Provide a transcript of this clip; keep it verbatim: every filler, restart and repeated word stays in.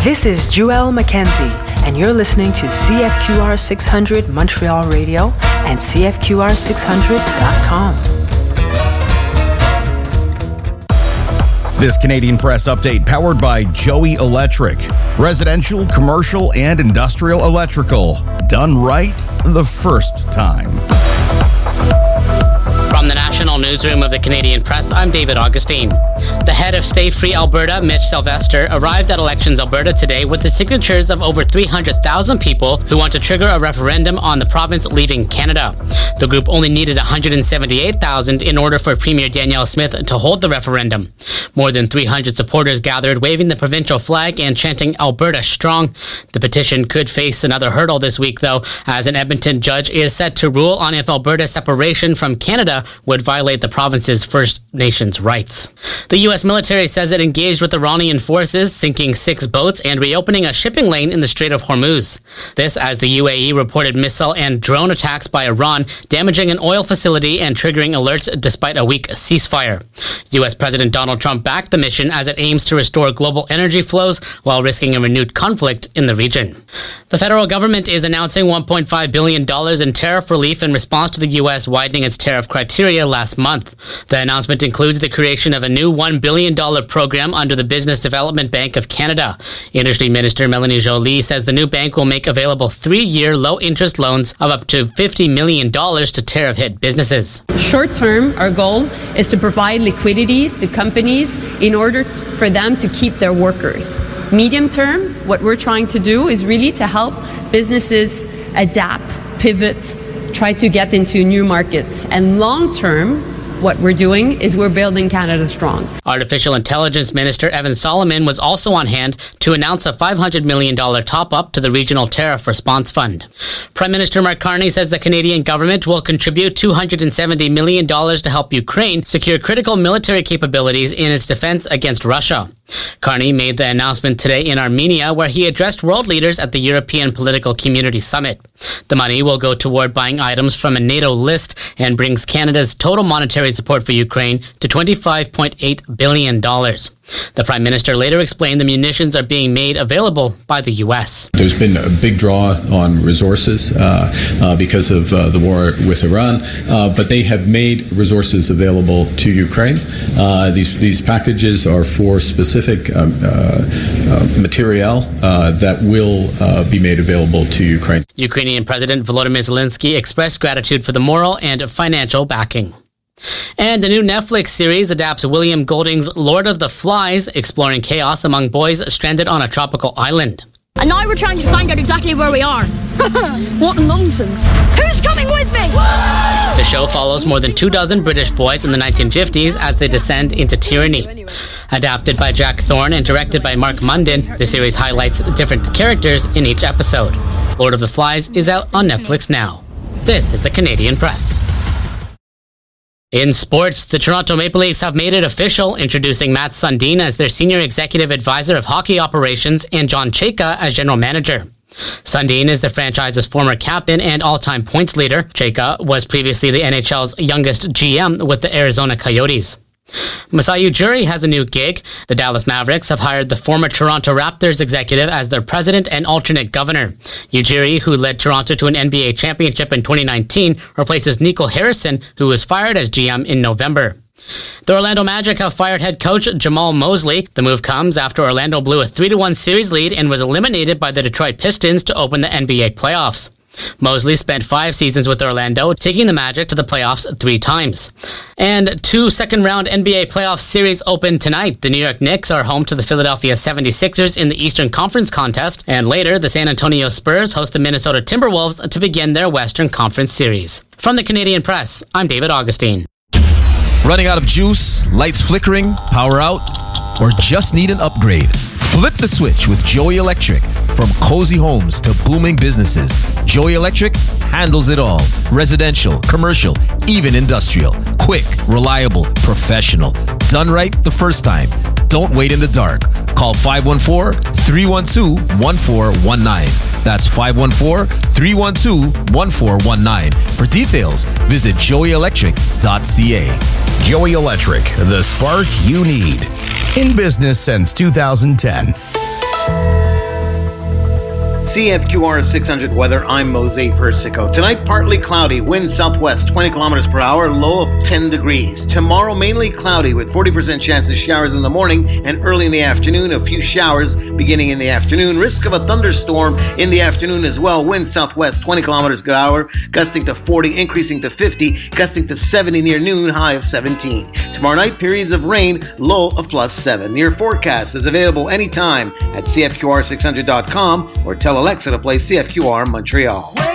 This is Joelle Mackenzie, and you're listening to C F Q R six hundred Montreal Radio and C F Q R six hundred dot com. This Canadian Press Update powered by Joey Electric. Residential, commercial, and industrial electrical. Done right the first time. From the National Newsroom of the Canadian Press, I'm David Augustine. The head of Stay Free Alberta, Mitch Sylvester, arrived at Elections Alberta today with the signatures of over three hundred thousand people who want to trigger a referendum on the province leaving Canada. The group only needed one hundred seventy-eight thousand in order for Premier Danielle Smith to hold the referendum. More than three hundred supporters gathered, waving the provincial flag and chanting Alberta Strong. The petition could face another hurdle this week, though, as an Edmonton judge is set to rule on if Alberta's separation from Canada would violate the province's First Nations rights. The U S military says it engaged with Iranian forces, sinking six boats and reopening a shipping lane in the Strait of Hormuz. This as the U A E reported missile and drone attacks by Iran, damaging an oil facility and triggering alerts despite a weak ceasefire. U S President Donald Trump backed the mission as it aims to restore global energy flows while risking a renewed conflict in the region. The federal government is announcing one point five billion dollars in tariff relief in response to the U S widening its tariff criteria last month. The announcement includes the creation of a new one billion dollars program under the Business Development Bank of Canada. Industry Minister Melanie Joly says the new bank will make available three-year low-interest loans of up to fifty million dollars to tariff-hit businesses. Short term, our goal is to provide liquidities to companies in order for them to keep their workers. Medium term, what we're trying to do is really to help businesses adapt, pivot, try to get into new markets. And long term, what we're doing is we're building Canada strong. Artificial Intelligence Minister Evan Solomon was also on hand to announce a five hundred million dollars top-up to the Regional Tariff Response Fund. Prime Minister Mark Carney says the Canadian government will contribute two hundred seventy million dollars to help Ukraine secure critical military capabilities in its defense against Russia. Carney made the announcement today in Armenia, where he addressed world leaders at the European Political Community Summit. The money will go toward buying items from a NATO list and brings Canada's total monetary support for Ukraine to twenty-five point eight billion dollars. The Prime Minister later explained the munitions are being made available by the U S. There's been a big draw on resources uh, uh, because of uh, the war with Iran, uh, but they have made resources available to Ukraine. Uh, these these packages are for specific um, uh, uh, material uh, that will uh, be made available to Ukraine. Ukrainian President Volodymyr Zelensky expressed gratitude for the moral and financial backing. And a new Netflix series adapts William Golding's Lord of the Flies, exploring chaos among boys stranded on a tropical island. And now we're trying to find out exactly where we are. What nonsense. Who's coming with me? The show follows more than two dozen British boys in the nineteen fifties as they descend into tyranny. Adapted by Jack Thorne and directed by Mark Munden, the series highlights different characters in each episode. Lord of the Flies is out on Netflix now. This is the Canadian Press. In sports, the Toronto Maple Leafs have made it official, introducing Matt Sundin as their senior executive advisor of hockey operations and John Chayka as general manager. Sundin is the franchise's former captain and all-time points leader. Chayka was previously the N H L's youngest G M with the Arizona Coyotes. Masai Ujiri has a new gig. The Dallas Mavericks have hired the former Toronto Raptors executive as their president and alternate governor. Ujiri, who led Toronto to an N B A championship in twenty nineteen, replaces Nico Harrison, who was fired as G M in November. The Orlando Magic have fired head coach Jamal Mosley. The move comes after Orlando blew a three to one series lead and was eliminated by the Detroit Pistons to open the N B A playoffs. Mosley spent five seasons with Orlando, taking the Magic to the playoffs three times. And two second-round N B A playoff series open tonight. The New York Knicks are home to the Philadelphia seventy-sixers in the Eastern Conference contest, and later the San Antonio Spurs host the Minnesota Timberwolves to begin their Western Conference series. From the Canadian Press, I'm David Augustine. Running out of juice, lights flickering, power out, or just need an upgrade? Flip the switch with Joey Electric. From cozy homes to booming businesses, Joey Electric handles it all. Residential, commercial, even industrial. Quick, reliable, professional. Done right the first time. Don't wait in the dark. Call five one four, three one two, one four one nine. That's five one four, three one two, one four one nine. For details, visit joey electric dot c a. Joey Electric, the spark you need. In business since two thousand ten. C F Q R six hundred weather, I'm Mosey Persico. Tonight, partly cloudy, wind southwest, twenty kilometers per hour, low of ten degrees. Tomorrow, mainly cloudy with forty percent chance of showers in the morning and early in the afternoon. A few showers beginning in the afternoon. Risk of a thunderstorm in the afternoon as well. Wind southwest, twenty kilometers per hour, gusting to forty, increasing to fifty, gusting to seventy near noon, high of seventeen. Tomorrow night, periods of rain, low of plus seven. Your forecast is available anytime at C F Q R six hundred dot com or tell Alexa to play C F Q R Montreal.